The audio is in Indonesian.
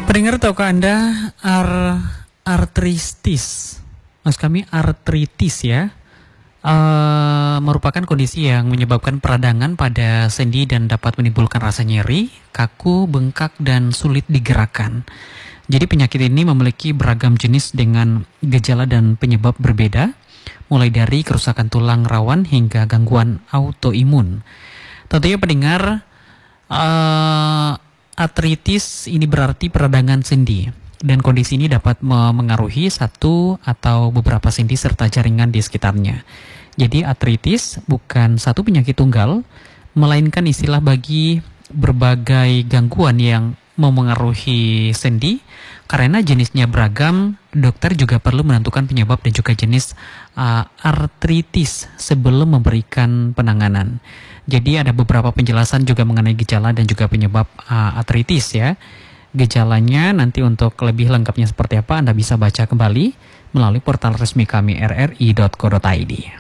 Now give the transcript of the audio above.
Pendengar, tahukah Anda artritis? Maksud kami artritis ya, merupakan kondisi yang menyebabkan peradangan pada sendi dan dapat menimbulkan rasa nyeri, kaku, bengkak, dan sulit digerakkan. Jadi penyakit ini memiliki beragam jenis dengan gejala dan penyebab berbeda, mulai dari kerusakan tulang rawan hingga gangguan autoimun. Tentunya pendengar, artritis ini berarti peradangan sendi, dan kondisi ini dapat mengaruhi satu atau beberapa sendi serta jaringan di sekitarnya. Jadi artritis bukan satu penyakit tunggal, melainkan istilah bagi berbagai gangguan yang memengaruhi sendi. Karena jenisnya beragam, dokter juga perlu menentukan penyebab dan juga jenis artritis sebelum memberikan penanganan. Jadi ada beberapa penjelasan juga mengenai gejala dan juga penyebab artritis ya. Gejalanya nanti untuk lebih lengkapnya seperti apa Anda bisa baca kembali melalui portal resmi kami rri.co.id.